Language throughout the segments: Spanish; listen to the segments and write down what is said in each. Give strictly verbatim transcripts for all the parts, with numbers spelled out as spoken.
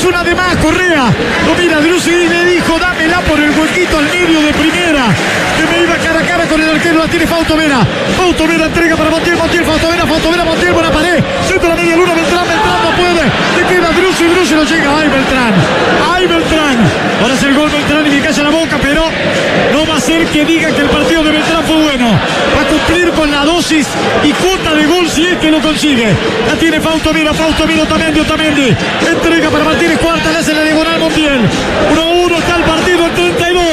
Es una de más, Correa. Lo mira Driussi y le dijo, dámela por el huequito al medio de primera. Que me iba cara a cara con el arquero. La tiene Fausto Vera. Fausto Vera entrega para Montiel. Montiel, Fausto Vera, Fausto Vera, Montiel, buena pared. Centro la media luna, Beltrán, Beltrán no puede. Le queda Driussi, Driussi no llega. Ay, Beltrán. Ay, Beltrán. Ahora es el gol Beltrán y me calla la boca, pero no va a ser que diga que el partido de Beltrán fue bueno. Va a cumplir con la dosis y cuota de gol si es que lo consigue. La tiene Fausto Vera, Fausto Vera, Otamendi, Otamendi. Entrega para Martínez Cuarta, le hace la diagonal Montiel. uno a uno está el partido en treinta y dos.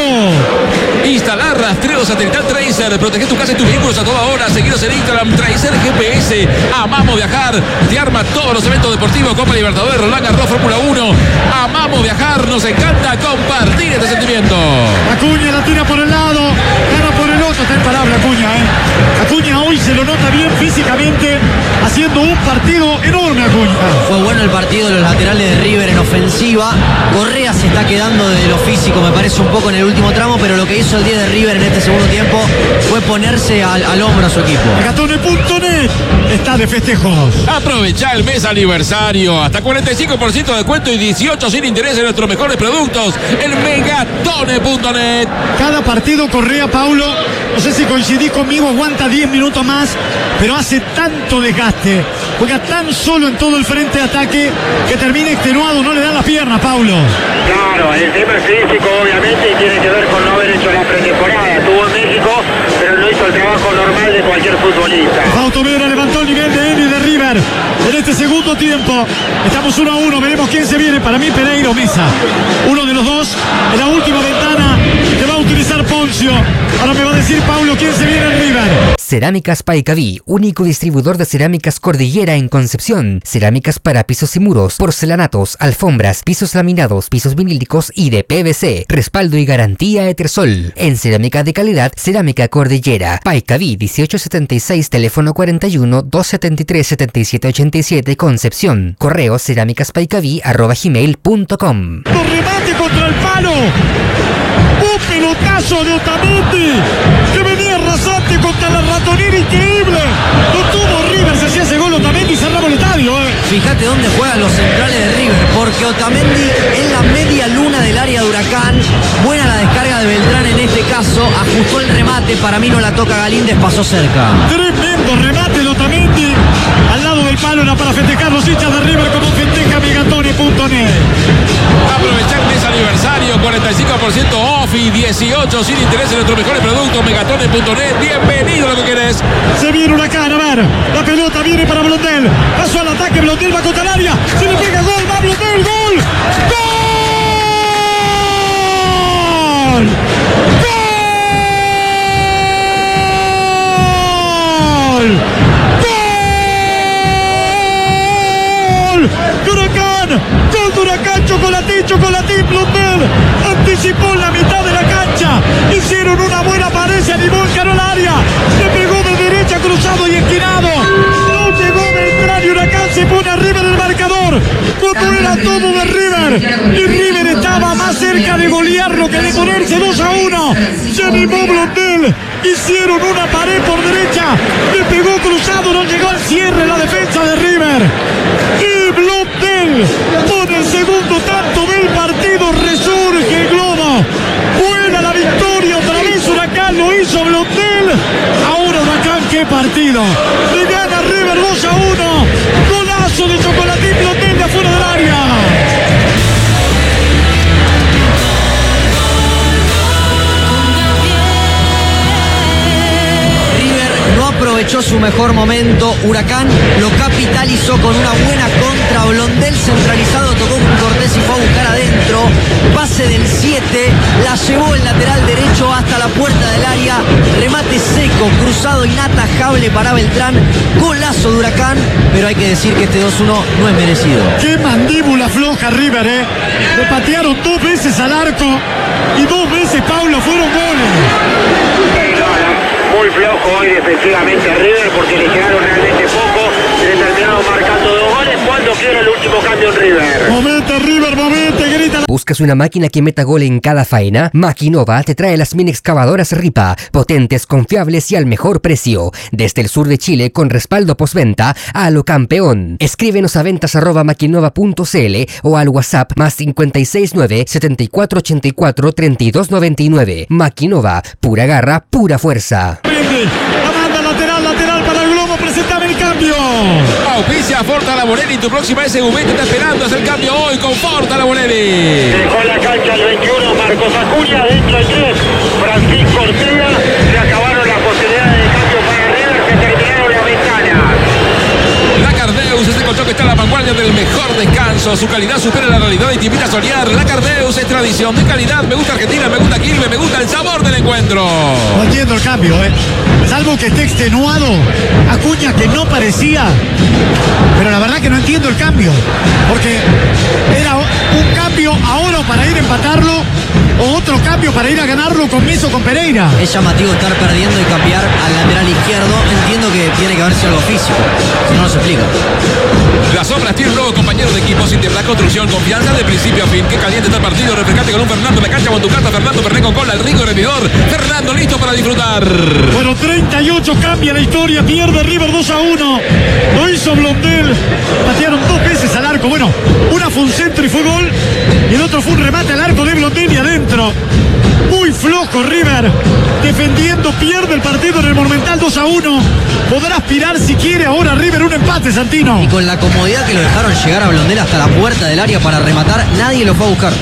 Instalar rastreo satelital Tracer. Protege tu casa y tus vehículos a toda hora. Seguiros en Instagram, Tracer G P S. Amamos viajar. Te arma todos los eventos deportivos. Copa Libertadores, Roland Garros, Fórmula uno. Amamos viajar. Nos encanta compartir este sentimiento. Acuña la tira por el lado. Gana por el otro. Está en palabra Acuña, ¿eh? Acuña hoy se lo nota bien físicamente. Haciendo un partido enorme Acuña. Fue bueno el partido de los laterales de River en ofensiva. Correa se está quedando de lo físico, me parece un poco en el último tramo, pero lo que hizo el diez de River en este segundo tiempo fue ponerse al, al hombro a su equipo. Megatone punto net está de festejos. Aprovecha el mes aniversario. Hasta cuarenta y cinco por ciento de descuento y dieciocho sin interés en nuestros mejores productos. El Megatone punto net. Cada partido Correa, Paulo, no sé si coincidís conmigo, aguanta diez minutos más, pero hace tanto desgaste. Juega tan solo en todo el frente de ataque que termina extenuado, no le dan las piernas, Paulo. Claro, el tema físico obviamente tiene que ver con no haber hecho la pretemporada. Estuvo en México, pero no hizo el trabajo normal de cualquier futbolista. Fausto Vera levantó el nivel de Emi de River en este segundo tiempo. Estamos uno a uno, veremos quién se viene. Para mí Pereira o Mesa, uno de los dos en la última ventana que va a utilizar Poncio. Ahora me va a decir Paulo quién se viene en River. Cerámicas Paicaví, único distribuidor de cerámicas Cordillera en Concepción. Cerámicas para pisos y muros, porcelanatos, alfombras, pisos laminados, pisos vinílicos y de P V C. Respaldo y garantía Etersol. En cerámica de calidad, Cerámica Cordillera. Paicaví dieciocho setenta y seis, teléfono cuarenta y uno, doscientos setenta y tres, setenta y siete ochenta y siete, Concepción. Correo cerámicaspaicaví arroba gmail punto com. Remate contra el palo. Un pelotazo de Otamendi que venía rasante contra la ratonera, increíble. No tuvo River, se hacía ese gol Otamendi y cerramos el estadio. Eh. Fíjate dónde juegan los centrales de River, porque Otamendi en la media luna del área de Huracán. Buena la descarga de Beltrán en este caso, ajustó el remate, para mí no la toca Galíndez, pasó cerca. Tremendo remate de Otamendi al lado del palo, era para festejar los hinchas de River como festeja Megatone punto net. Aprovechar mes aniversario, cuarenta y cinco por ciento off y dieciocho sin interés en nuestros mejores productos. Megatone punto net. Bienvenido a lo que querés. Se viene Huracán, a ver, la pelota viene para Blondel, pasó al ataque, Blondel va contra el área, se le pega gol, va Blondel, gol, gol, gol, gol, de Huracán, gol de Huracán, Chocolatín, Chocolatín, Blondel, anticipó la mitad de la cancha, hicieron una buena pared, se animó, encaró el área, le pegó de derecha, cruzado y esquinado, no llegó Beltrán y Huracán se pone arriba en el marcador, cuando era todo de River, y River estaba más cerca de golearlo que de ponerse dos a uno, se animó Blondel, hicieron una pared por derecha, le pegó cruzado, no llegó al cierre la defensa de River, y Blondel pone el segundo tanto del partido, resurge el globo, buena la victoria, otra vez Huracán lo hizo Blondel, ahora Huracán, qué partido, le gana River dos a uno, golazo de Chocolatín Blondel de afuera del área. Aprovechó su mejor momento, Huracán lo capitalizó con una buena contra, Blondel centralizado, tocó con Cortés y fue a buscar adentro, pase del siete, la llevó el lateral derecho hasta la puerta del área, remate seco, cruzado inatajable para Beltrán, golazo de Huracán, pero hay que decir que este dos uno no es merecido. Qué mandíbula floja River, eh, le patearon dos veces al arco y dos veces, Paulo, fueron goles. Muy flojo hoy defensivamente River porque le quedaron realmente poco, le terminaron marcando dos goles. ¿Cuándo quiere el último cambio en River? Momente River, momente, grita la... ¿Buscas una máquina que meta gol en cada faena? Maquinova te trae las mini excavadoras Ripa, potentes, confiables y al mejor precio. Desde el sur de Chile con respaldo postventa a lo campeón. Escríbenos a ventas arroba maquinova punto cl o al WhatsApp más cinco seis nueve, siete cuatro ocho cuatro, tres dos nueve nueve. Maquinova, pura garra, pura fuerza. La banda lateral, lateral para el Globo, presentame el cambio. Auspicia Forta La Bonelli, tu próxima S U V te está esperando. Haz el cambio hoy con Forta La Bonelli. Dejó la cancha el veintiuno, Marcos Acuña, dentro el tres, Francisco Ortega. Se acabaron las posibilidades de cambio para River, se terminaron las ventanas. La Cardeus, ese colchón que está a la vanguardia del mejor descanso. Su calidad supera la realidad y te invita a soñar. La Cardeus es tradición de calidad. Me gusta Argentina, me gusta Quilmes, me gusta el sabor del encuentro. No entiendo el cambio, ¿eh? Salvo que esté extenuado. Acuña que no parecía. Pero la verdad que no entiendo el cambio. Porque era un cambio ahora para ir a empatarlo o otro cambio para ir a ganarlo con Meso con Pereira. Es llamativo estar perdiendo y cambiar al lateral izquierdo. Entiendo que tiene que haberse algo físico. Si no, no se explica. Las Sombras tiene un nuevo compañero de equipo. Cintieblas Construcción, confianza de principio a fin. Qué caliente está el partido. Refrescante con un Fernando en la cancha con tu carta. Fernando Ferné con cola, el rico rendidor. Fernando listo para disfrutar. Bueno, treinta y ocho cambia la historia. Pierde River dos a uno. Lo hizo Blondel. Patearon dos veces al arco. Bueno, una fue un centro y fue gol. Y el otro fue un remate al arco de Blondel y adentro. Muy flojo River. Defendiendo, pierde el partido en el Monumental dos a uno. Podrá aspirar si quiere ahora River un empate, Santino. Y con la comodidad que lo dejaron llegar a Blondel hasta la puerta del área para rematar, nadie lo fue a buscar.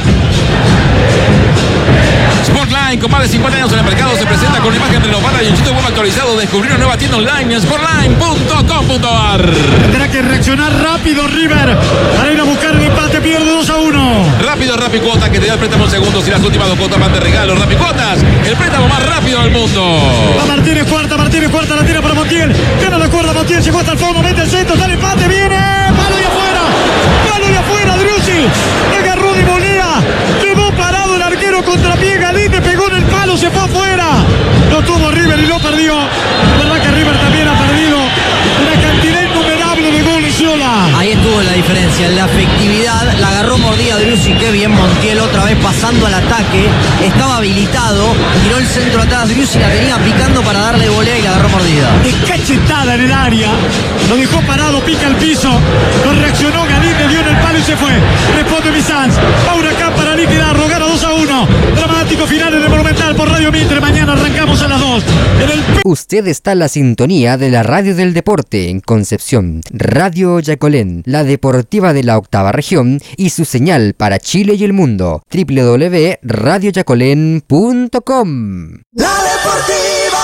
Sportline, con más de cincuenta años en el mercado, se presenta con una imagen renovada y un sitio web actualizado. Descubrir una nueva tienda online en sportline punto com punto a r. Tendrá que reaccionar rápido River para ir a buscar el empate. Pierde dos a uno. Rápido, Rapicuotas, que te da el préstamo en segundos y las últimas dos cuotas van de regalo. Rapicuotas, el préstamo más rápido del mundo. Va Martínez cuarta, Martínez cuarta, la tira para Montiel. Gana la cuerda, Montiel llegó hasta el fondo, mete el centro, da el empate, viene. Palo y afuera, palo y afuera, Driussi. Agarró de volea, quedó parado el arquero contra pie, Galín pegó en el palo, se fue afuera. Lo tuvo River y lo perdió. La verdad que River también ha perdido una cantidad innumerable de goles, Yola. Ahí estuvo la diferencia, en la efectividad. La agarró mordida Driussi, qué bien Montiel, otra vez pasando al ataque. Estaba habilitado, tiró el centro atrás, Driussi la tenía picando para darle volea y la agarró mordida. Descachetada en el área, lo dejó parado, pica el piso, no reaccionó, Galín le dio en el palo y se fue. Responde Bizanz, va Huracán para liquidarlo, gana dos a uno. Dramático final en el Monumental por Radio Mitre. Mañana arrancamos a las dos. En el... Usted está en la sintonía de la Radio del Deporte en Concepción, Radio Yacolén, la deportiva de la octava región y su señal para Chile y el mundo. doble u doble u doble u punto radio yacolén punto com. La Deportiva.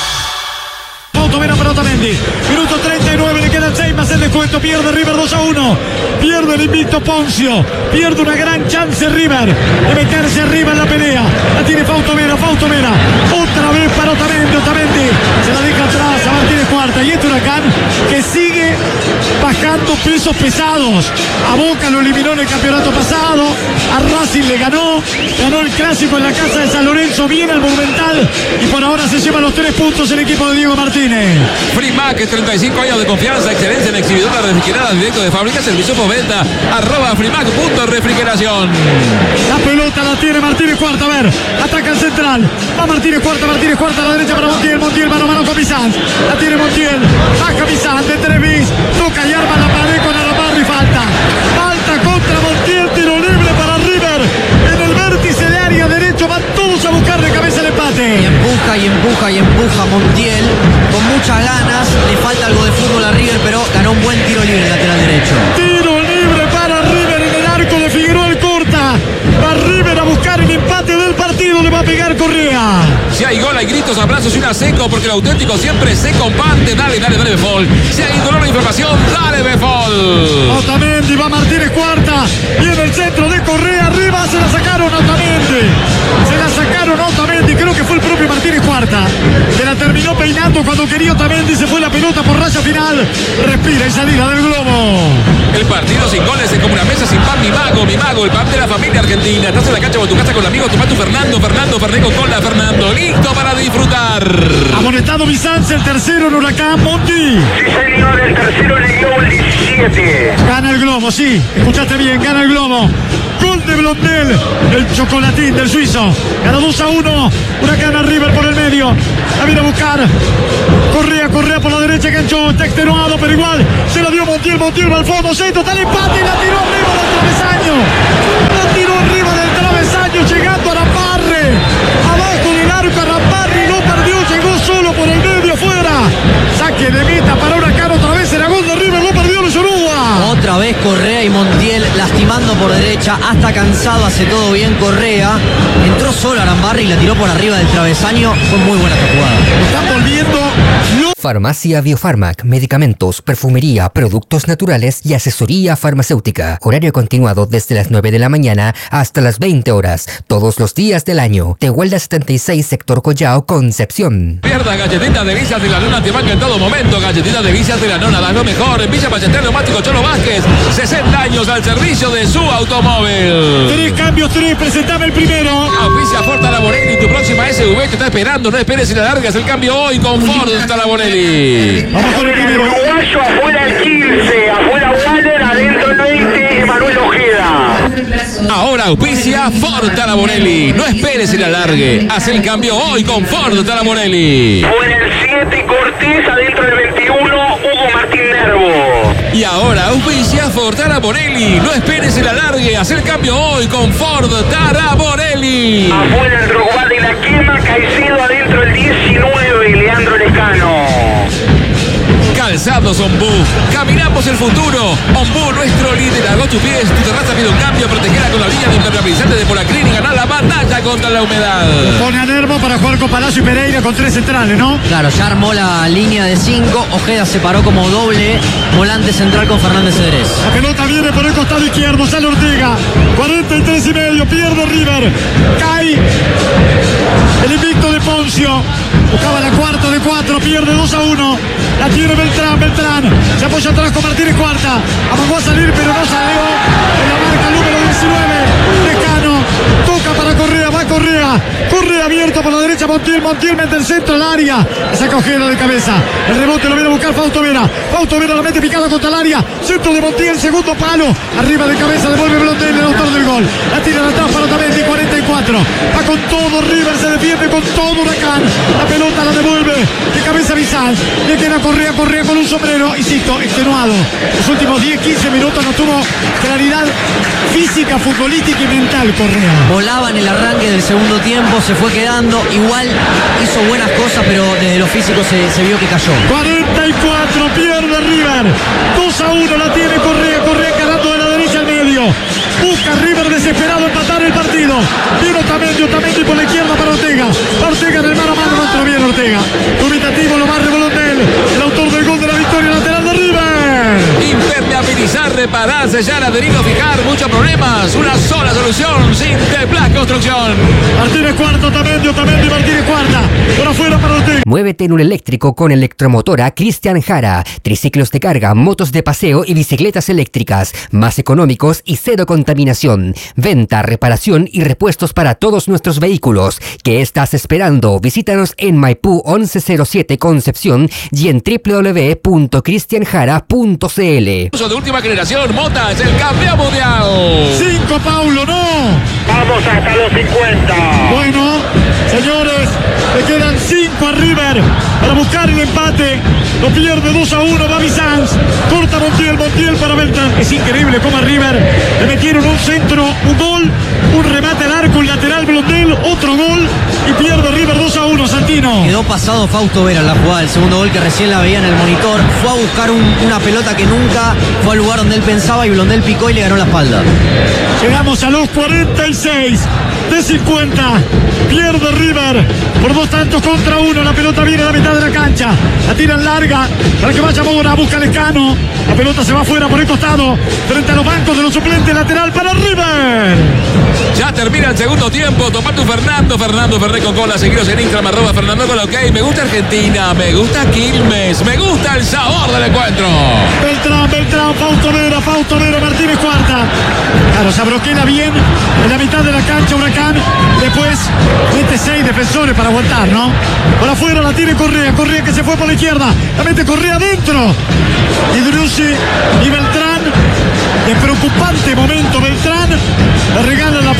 Automera para Otamendi. Minuto treinta y nueve, le quedan seis más el descuento. Pierde River dos a uno. Pierde el invicto Poncio. Pierde una gran chance River de meterse arriba en la pelea. La tiene Fautomera, Fautomera. Otra vez para Otamendi, Otamendi. Se la deja atrás a Martínez Cuarta. Y este Huracán que sigue bajando pesos pesados. A Boca lo eliminó en el campeonato pasado. A Racing le ganó. Ganó el clásico en la casa de San Lorenzo. Viene al Monumental. Y por ahora se lleva los tres puntos el equipo de Diego Martínez. Frimac, treinta y cinco años de confianza, excelencia en exhibidora refrigerada directo de fábrica, servicio postventa, arroba frimac punto refrigeración. La pelota la tiene Martínez Cuarta, a ver, ataca el central, va Martínez Cuarta, Martínez Cuarta a la derecha para Montiel, Montiel mano a mano con Bizanz, la tiene Montiel, baja Bizanz de Trevis, toca y arma la pared con Alaparro y falta, falta contra Montiel, tiro libre para River, en el vértice de área derecho, van todos a buscar de cabeza el empate. Y empuja y empuja y empuja Montiel con muchas ganas, le falta algo de fútbol a River, pero ganó un buen tiro libre lateral derecho. Tiro libre para River en el arco de Figueroa el corta. Va River a buscar el empate del partido, le va a pegar Correa. Si hay gol, hay gritos, abrazos y una seco, porque el auténtico siempre se comparte. Dale, dale, dale, Befol. Si hay dolor de información, dale, Befol. Otamendi, va Martínez Cuarta. Viene el centro de Correa, arriba, se la sacaron a Otamendi. Se la sacaron a Otamendi, creo que fue el propio Martínez Cuarta. Se la terminó peinando cuando quería Otamendi, se fue la pelota por raya final. Respira y salida del globo. El partido sin goles es como una mesa sin pan. Mi mago, mi mago, el pan de la familia argentina. Estás en la cancha con tu casa con amigos, toma tu Fernando, Fernando, Ferné con cola, Fernando. Listo para disfrutar. Amonestado Bizanz, el tercero en Huracán, Monti. Sí, señor, el tercero en el globo, el diecisiete. Gana el globo, sí, escuchaste bien, gana el globo. Gol de Blondel. Blondel, el chocolatín del suizo. Gana dos a uno. Huracán a River por el medio. La viene a buscar. Correa, Correa por la derecha, ganchó, está extenuado, pero igual se la dio Montiel, Montiel va al fondo, centro, está el empate y la tiró arriba del travesaño. La tiró arriba del travesaño, llegando a Ramparre. Abajo del arco a Ramparre, no perdió, llegó solo por el medio, fuera. Saque de meta para Huracán, otra vez era gol de River, no perdió el Zorúa. Otra vez Correa y Montiel lastimando por derecha, hasta cansado, hace todo bien Correa. Entró solo Arambarri y la tiró por arriba del travesaño. Fue muy buena esta jugada. Están volviendo. No. Farmacia Biofarmac, medicamentos, perfumería, productos naturales y asesoría farmacéutica. Horario continuado desde las nueve de la mañana hasta las veinte horas, todos los días del año. Tehuelda setenta y seis, sector Collao, Concepción. Pierda galletitas de Vicias de la Nona, te banca en todo momento. Galletitas de Vicias de la Nona, da lo mejor. En Villa Pachetel, Neumático Cholo Vázquez, sesenta años al servicio de su automóvil. Tres cambios, tres, presentame el primero. Auspicia Ford Talaborelli, tu próxima S U V te está esperando. No esperes y la largas el cambio hoy con Ford Talaborelli. Vamos con el primero. Uruguayo, afuera el quince, afuera Waller, adentro el veinte, Emanuel Ojeda. Ahora auspicia Ford Talaborelli. No esperes y la largue. Haz el cambio hoy con Ford Talaborelli. Fuera el siete, Cortés, adentro el veintiuno, Hugo Martín Nervo. Y ahora auspicia Ford Talaborelli. No esperes y la largue. Haz el cambio hoy con Ford Talaborelli. Afuera el Drogba de la Quema, Caicedo adentro el diecinueve, Leandro Lescano. Calzados Ombú, caminamos el futuro. Ombú, nuestro líder. Hago tus pies, tu terraza pide un cambio. Protegera con la línea de impermeabilizante de Polaclin y ganar la batalla contra la humedad. Pone a Nervo para jugar con Palacio y Pereira con tres centrales, ¿no? Claro, ya armó la línea de cinco. Ojeda se paró como doble volante central con Fernández Cedrés. La pelota viene por el costado izquierdo, sale Ortega. cuarenta y tres y medio, pierde River. Cae el invicto de Poncio. Buscaba la cuarta de cuatro, pierde dos a uno. La tiene Beltrán, Beltrán. Se apoya atrás con Martínez Cuarta. Amagó a salir, pero no salió. En la marca número diecinueve. Lescano. Toca para Correa, va Correa. Correa abierto por la derecha, Montiel. Montiel mete el centro al área. Saca Ojeda de cabeza. El rebote lo viene a buscar Fausto Vera. Fausto Vera la mete picada contra el área. Centro de Montiel, segundo palo. Arriba de cabeza, devuelve Blondel, el autor del gol. La tira de atrás para Otamendi, cuarenta y cuatro. Va con todo River, se defiende con todo Huracán. La pelota la devuelve de cabeza Bizán. Le queda Correa, Correa con un sombrero. Insisto, extenuado. Los últimos diez, quince minutos no tuvo claridad física, futbolística y mental Correa. Volaba en el arranque del segundo tiempo, se fue quedando. Igual hizo buenas cosas, pero desde lo físico se, se vio que cayó. cuarenta y cuatro, pierde River. dos a uno la tiene Correa. Correa encarando de la derecha al medio. Busca River desesperado empatar el partido. Viene Otamendi, Otamendi por la izquierda para Ortega. Ortega en el mano a mano, no entró bien Ortega. Dubitativo, lo barre Blondel, el autor del gol de la victoria lateral de River. Impermeabilizar, reparar, sellar, adherir o fijar. Muchos problemas. Una sola solución. Sinteplas Construcción. Martínez Cuarta, Otamendi, Otamendi, Martínez Cuarta. Por afuera para Ortega. Muévete en un eléctrico con Electromotora Cristian Jara. Triciclos de carga, motos de paseo y bicicletas eléctricas. Más económicos y cero contaminación. Venta, reparación y repuestos para todos nuestros vehículos. ¿Qué estás esperando? Visítanos en Maipú once cero siete Concepción y en w w w punto cristian jara punto c l. De última generación, Mota es el campeón mundial. Cinco, Paulo, no. Vamos hasta los cincuenta. Bueno, señores, le quedan cinco a River para buscar el empate. Lo pierde dos a uno, Babi Sanz. Corta Montiel, Montiel para Beltrán. Es increíble cómo a River le metieron un centro, un gol, un remate al arco, un lateral Blondel, otro gol y pierde River dos a uno, Santino. Quedó pasado Fausto Vera en la jugada del segundo gol que recién la veía en el monitor. Fue a buscar un, una pelota que nunca fue al lugar donde él pensaba y Blondel picó y le ganó la espalda. Llegamos a los cuarenta y seis de cincuenta. Pierde River por dos tantos contra uno. La pelota viene a la mitad de la cancha. La tiran larga para que vaya Mora. Busca Lescano. La pelota se va afuera por el costado. Frente a los bancos de los suplentes. Lateral para River. Ya termina el segundo tiempo. Toma tu Fernando. Fernando Ferré con cola. Seguiros en Instagram. Arroba Fernando con ok. Me gusta Argentina. Me gusta Quilmes. Me gusta el sabor del encuentro. Beltrán, Beltrán. Fausto Vera. Fausto Vera. Martínez Cuarta. Claro, se abroquela bien en la mitad de la cancha Huracán. Después mete seis defensores para aguantar, ¿no? Por afuera la tiene Correa. Correa que se fue por la izquierda. La mete Correa adentro. Y Drusi y Beltrán. De preocupante momento Beltrán. Le regala la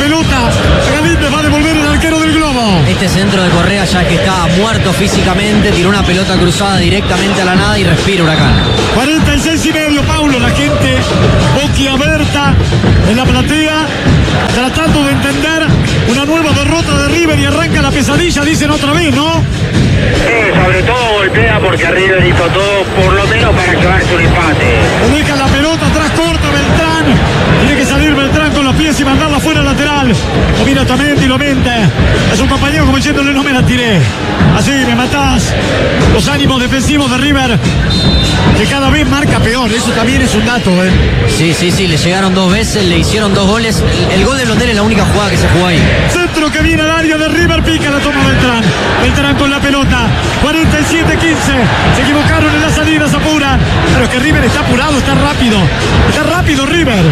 Este centro de Correa ya es que está muerto físicamente, tiró una pelota cruzada directamente a la nada y respira Huracán. cuarenta y seis y medio, Paulo, la gente boquiabierta en la platea, tratando de entender una nueva derrota de River y arranca la pesadilla, dicen otra vez, ¿no? Sí, sobre todo golpea porque River hizo todo, por lo menos para llevarse un empate. Deja la pelota atrás, corta Beltrán. Tiene que salir Beltrán con los pies y mandarla fuera lateral. Lo mira Otamendi y lo mente. Es un compañero como diciéndole, no me la tiré. Así me matás. Los ánimos defensivos de River, que cada vez marca peor. Eso también es un dato, ¿eh? Sí, sí, sí, le llegaron dos veces, le hicieron dos goles. El, el gol de Blondel es la única jugada que se jugó ahí. Centro que viene al área de River, pica, la toma Beltrán. Beltrán con la pelota. cuarenta y siete quince. Se equivocaron en la salida, se apura. Pero es que River está apurado, está rápido. Está rápido River.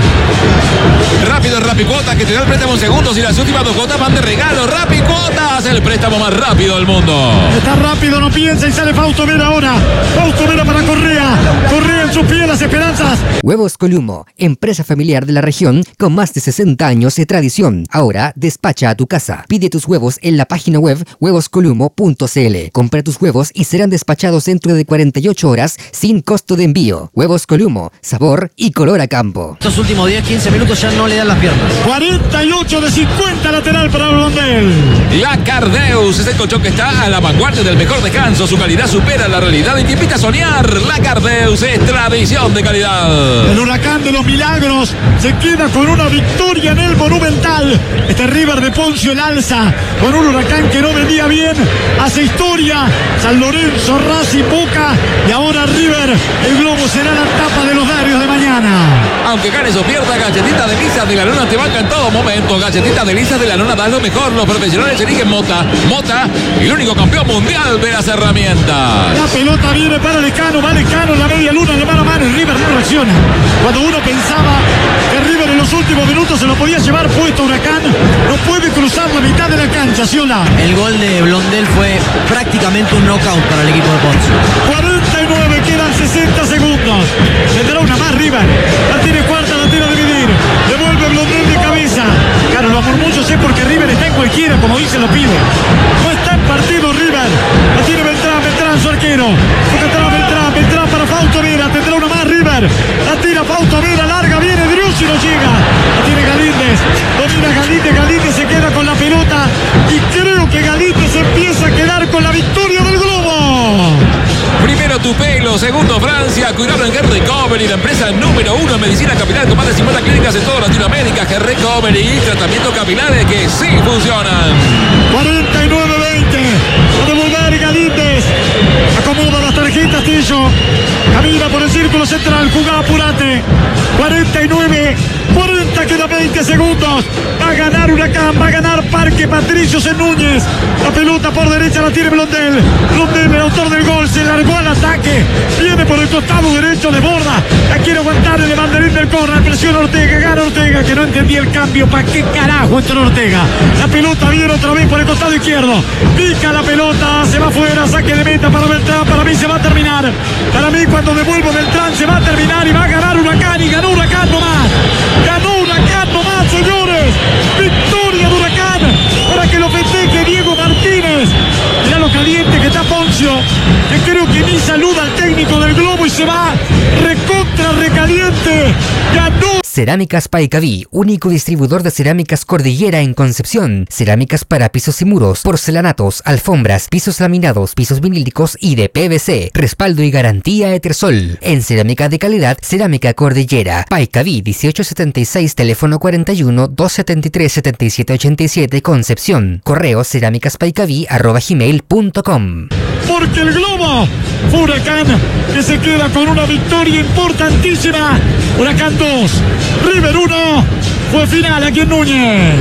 Rápido Rapicota, que te da el préstamo en segundos y las últimas dos cuotas van de regalo. Rapicotas, el préstamo más rápido del mundo. Está rápido, no piensa y sale Fausto Vera ahora. Fausto Vera para Correa. Correa en sus pies, las esperanzas. Huevos Columo, empresa familiar de la región con más de sesenta años de tradición. Ahora despacha a tu casa. Pide tus huevos en la página web huevos columo punto c l. Compra tus huevos y serán despachados dentro de cuarenta y ocho horas sin costo de envío. Huevos Columo, sabor y color a campo. Estos últimos diez quince minutos ya no le dan las piernas. cuarenta y ocho de cincuenta lateral para Blondel. La Cardeus es el colchón que está a la vanguardia del mejor descanso. Su calidad supera la realidad y te invita a soñar. La Cardeus es tradición de calidad. El Huracán de los Milagros se queda con una victoria en el Monumental. Este River de Poncio el alza con un Huracán que no venía bien. Hace historia. San Lorenzo, Racing, Boca y ahora River. El globo será la tapa de los diarios de mañana. Aunque ganes o pierdas, Galletita de Lisas de la Lona te banca en todo momento. Galletita de Lisas de la Lona da lo mejor. Los profesionales eligen Mota. Mota, el único campeón mundial de las herramientas. La pelota viene para Lescano, va Lescano, la media luna de mano a mano y River no reacciona. Cuando uno pensaba que River en los últimos minutos se lo podía llevar puesto Huracán, no puede cruzar la mitad de la cancha, Ciola. El gol de Blondel fue prácticamente un knockout para el equipo de Poncio. cuarenta y nueve, quedan sesenta segundos. Tendrá una más River. La tiene cuarta, la tiene a dividir. Devuelve Blondel de cabeza. Claro, los murmullos es porque River está en cualquiera, como dicen los pibes. No está en partido River. La tiene Beltrán, Beltrán, su arquero. Toca atrás Beltrán, Beltrán para Fausto Vera. Tendrá una más River. La tira Fausto Vera, larga, viene Driussi, no llega. La tiene Galíndez. Domina Galíndez, Galíndez se queda con la pelota. Y creo que Galíndez empieza a quedar con la victoria del globo. Primero tu pelo, segundo Francia, cuidado en Hair Recovery, la empresa número uno en medicina capilar con más de cincuenta clínicas en toda Latinoamérica. Hair Recovery, tratamientos capilares que sí funcionan. cuarenta y nueve veinte. Va a devolver Galíndez. Acomoda las tarjetas, Tillo. Camina por el círculo central, jugá, apurate. cuarenta y nueve, cuarenta, queda veinte segundos. Va a ganar Huracán, va a ganar Parque Patricios en Núñez. La pelota por derecha la tiene Blondel. Blondel, el autor del gol, se largó al ataque. Viene por el costado derecho de borda. La quiere aguantar el banderín del córner. Presiona Ortega, gana Ortega, que no entendía el cambio. ¿Para qué carajo entró Ortega? La pelota viene otra vez por el costado izquierdo. Pica la pelota, se va afuera, saque de meta para Beltrán. Para mí se va a terminar. Para mí cuando devuelvo Beltrán se va a terminar y va a ganar Huracán. Y ganó Huracán nomás. Ganó Huracán nomás, señores. Victoria de Huracán. Para que lo festeje Diego Martínez. Mirá lo caliente que está Poncio, que creo que ni saluda al técnico del globo y se va recontra recaliente. Ganó. Cerámicas Paicaví, único distribuidor de cerámicas Cordillera en Concepción. Cerámicas para pisos y muros, porcelanatos, alfombras, pisos laminados, pisos vinílicos y de P V C. Respaldo y garantía Etersol. En cerámica de calidad, Cerámica Cordillera. Paicaví dieciocho setenta y seis, teléfono cuarenta y uno, doscientos setenta y tres, setenta y siete ochenta y siete, Concepción. Correo cerámicaspaicaví arroba gmail punto com. Porque el globo fue Huracán, que se queda con una victoria importantísima. Huracán dos, River uno. Fue final aquí en Núñez.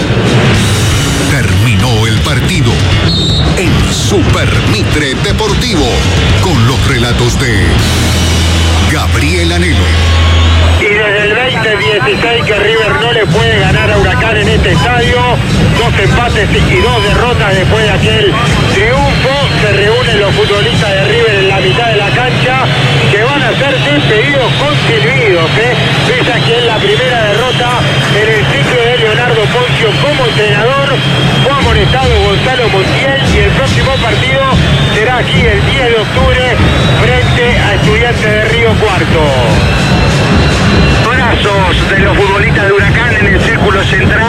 Terminó el partido en Super Mitre Deportivo con los relatos de Gabriel Anelo. Y desde el veinte dieciséis que River no le puede ganar a Huracán en este estadio. Dos empates y dos derrotas después de aquel triunfo. Se reúnen los futbolistas de River en la mitad de la cancha, que van a ser despedidos con silbidos, ¿eh? Pese a que en la primera derrota en el ciclo de Leonardo Poncio como entrenador fue amonestado Gonzalo Montiel. Alberto. Brazos de los futbolistas de Huracán en el círculo central.